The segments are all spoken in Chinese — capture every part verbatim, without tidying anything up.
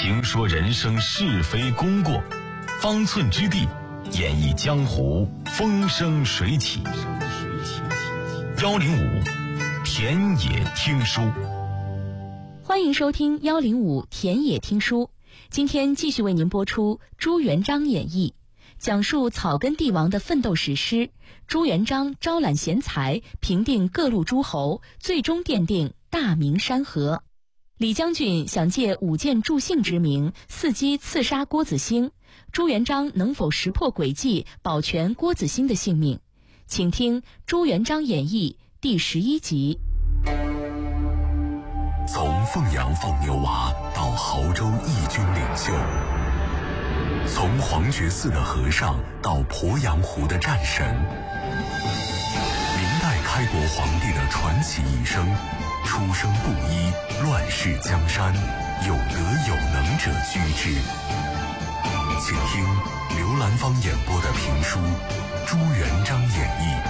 评说人生是非功过，方寸之地，演绎江湖风生水起。幺零五田野听书， 欢迎收听幺零五田野听书。今天继续为您播出朱元璋演义，讲述草根帝王的奋斗史诗。朱元璋招揽贤才，平定各路诸侯，最终奠定大明山河。李将军想借舞剑助兴之名，伺机刺杀郭子兴，朱元璋能否识破诡计，保全郭子兴的性命？请听《朱元璋演义》第十一集。 从凤阳放牛娃到亳州义军领袖，从黄觉寺的和尚到鄱阳湖的战神，明代开国皇帝的传奇一生，出生布衣，乱世江山，有德有能者居之。请听刘兰芳演播的评书《朱元璋演义》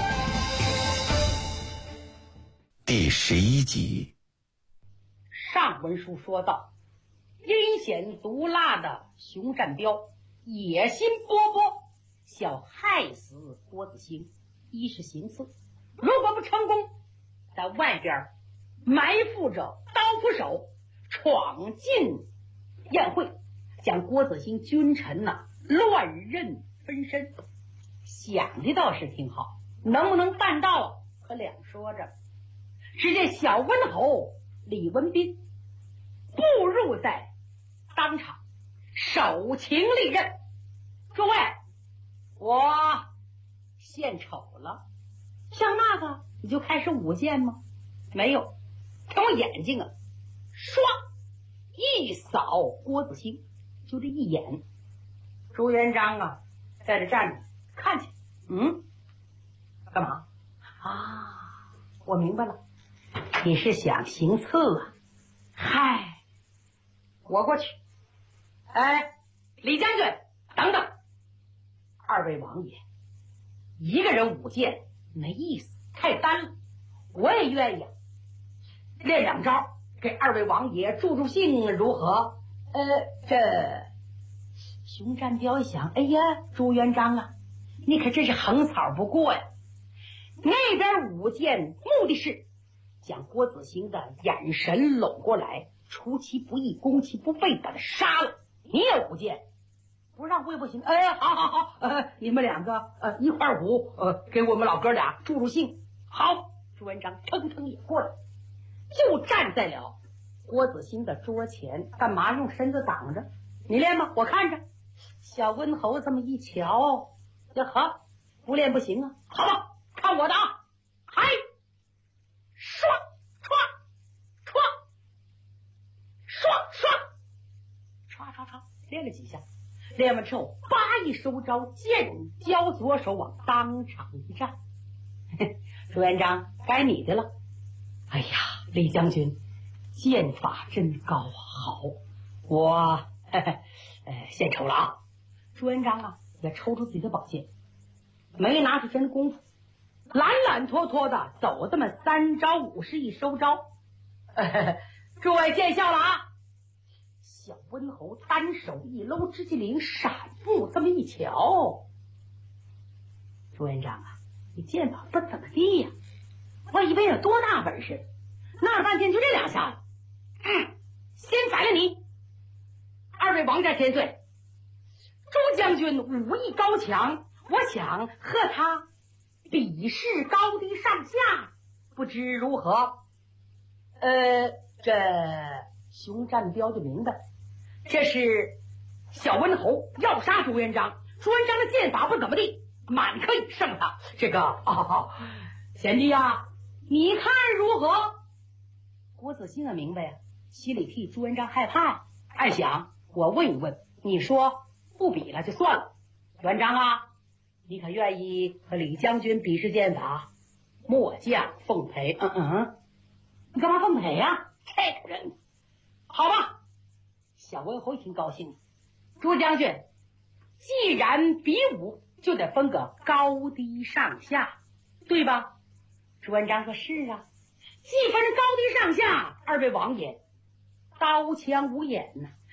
第十一集。 上文书说到，阴险毒辣的熊占彪野心勃勃，想害死郭子兴，一是行刺，如果不成功，在外边埋伏着刀斧手闯进宴会，将郭子兴君臣呐、啊、乱刃分身。想的倒是挺好，能不能办到可两说着。只见小温侯李文斌步入在当场，手擎利刃，诸位，我献丑了。像那个你就开始舞剑吗？没有，看我眼睛啊，唰一扫郭子兴，就这一眼。朱元璋啊在这站着看去，嗯，干嘛啊？我明白了，你是想行刺啊？嗨，我过去。哎，李将军，等等，二位王爷，一个人舞剑没意思，太单了。我也愿意啊，练两招，给二位王爷助助兴，如何？呃，这熊占彪一想，哎呀，朱元璋啊，你可真是横草不过呀！那边舞剑目的是将郭子兴的眼神拢过来，出其不意，攻其不备，把他杀了。你也舞剑，不让会不行。哎，好好好，呃，你们两个呃一块舞，呃，给我们老哥俩助助兴。好，朱元璋腾腾也过来，就站在了郭子兴的桌前。干嘛用身子挡着？你练吗？我看着。小温侯这么一瞧，呀呵，不练不行啊。好吧，看我的啊！嗨，唰唰唰唰唰唰唰唰，练了几下，练完之后，叭一收招，剑交左手往当场一站。朱元璋，该你的了。哎呀，李将军，剑法真高啊！好，我呵呵呃献丑了啊！朱元璋啊，也抽出自己的宝剑，没拿出真功夫，懒懒拖拖的走这么三招五式一收招。呃、诸位见笑了啊！小温侯单手一搂支气灵，闪步这么一瞧，朱元璋啊，你剑法不怎么地呀、啊？我以为有多大本事，闹了半天就这两下子。嗯，先宰了你！二位王家千岁，朱将军武艺高强，我想和他比试高低上下，不知如何？呃，这熊占彪就明白，这是小温侯要杀朱元璋，朱元璋的剑法不怎么地，满可以胜他。这个哦，贤弟啊，你看如何？郭子兴也明白呀、啊，心里替朱元璋害怕呀，暗想我问一问，你说不比了就算了。元璋啊，你可愿意和李将军比试剑法？末将奉陪。嗯嗯，你干嘛奉陪呀、啊？这个人，好吧。小温侯挺高兴，朱将军，既然比武，就得分个高低上下，对吧？朱元璋说：“是啊，既分高低上下，二位王爷，刀枪无眼呐、啊。